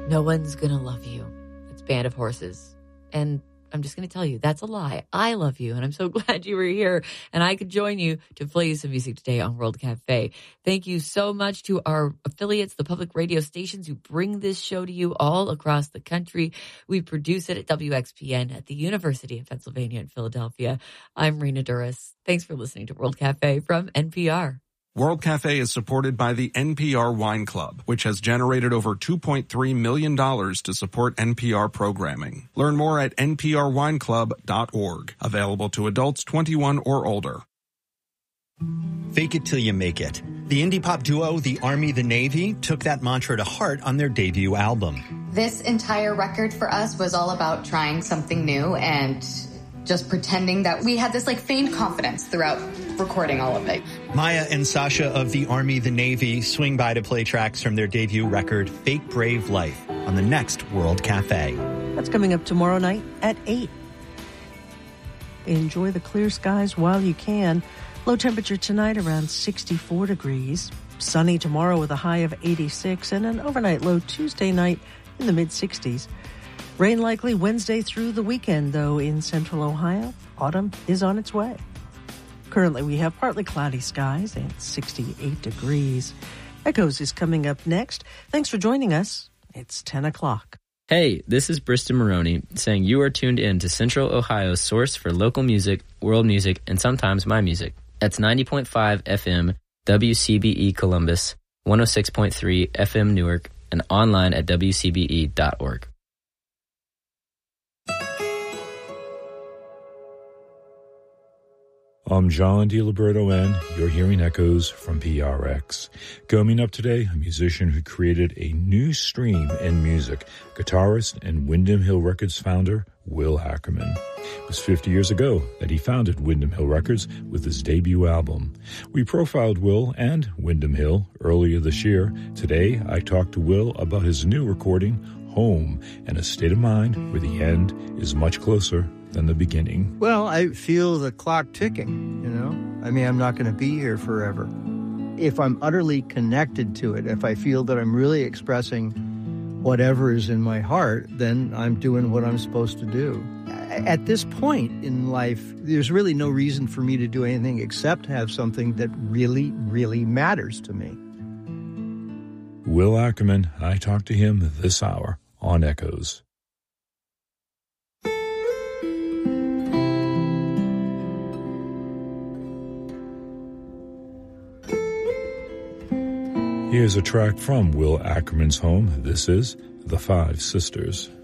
No one's gonna love you. It's Band of Horses. And I'm just going to tell you, that's a lie. I love you, and I'm so glad you were here, and I could join you to play you some music today on World Cafe. Thank you so much to our affiliates, the public radio stations who bring this show to you all across the country. We produce it at WXPN at the University of Pennsylvania in Philadelphia. I'm Rena Duras. Thanks for listening to World Cafe from NPR. World Cafe is supported by the NPR Wine Club, which has generated over $2.3 million to support NPR programming. Learn more at nprwineclub.org. Available to adults 21 or older. Fake it till you make it. The indie pop duo, The Army, The Navy, took that mantra to heart on their debut album. This entire record for us was all about trying something new and just pretending that we had this feigned confidence throughout recording all of it. Maya and Sasha of The Army, The Navy swing by to play tracks from their debut record, Fake Brave Life, on the next World Cafe. That's coming up tomorrow night at 8. Enjoy the clear skies while you can. Low temperature tonight around 64 degrees. Sunny tomorrow with a high of 86 and an overnight low Tuesday night in the mid-60s. Rain likely Wednesday through the weekend, though, in central Ohio. Autumn is on its way. Currently, we have partly cloudy skies and 68 degrees. Echoes is coming up next. Thanks for joining us. It's 10 o'clock. Hey, this is Brista Maroney saying you are tuned in to Central Ohio's source for local music, world music, and sometimes my music. That's 90.5 FM, WCBE Columbus, 106.3 FM Newark, and online at WCBE.org. I'm John DiLiberto, and you're hearing Echoes from PRX. Coming up today, a musician who created a new stream in music, guitarist and Windham Hill Records founder, Will Ackerman. It was 50 years ago that he founded Windham Hill Records with his debut album. We profiled Will and Windham Hill earlier this year. Today, I talked to Will about his new recording, Home, and a state of mind where the end is much closer than the beginning. Well, I feel the clock ticking, I'm not going to be here forever. If I'm utterly connected to it, if I feel that I'm really expressing whatever is in my heart, then I'm doing what I'm supposed to do. At this point in life, there's really no reason for me to do anything except have something that really, really matters to me. Will Ackerman, I talked to him this hour on Echoes. Here's a track from Will Ackerman's home. This is The Five Sisters.